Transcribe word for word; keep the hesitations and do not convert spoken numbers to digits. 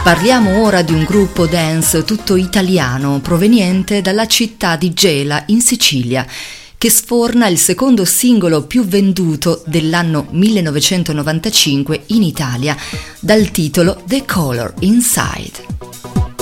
Parliamo ora di un gruppo dance tutto italiano proveniente dalla città di Gela in Sicilia, che sforna il secondo singolo più venduto dell'anno millenovecentonovantacinque in Italia, dal titolo The Color Inside.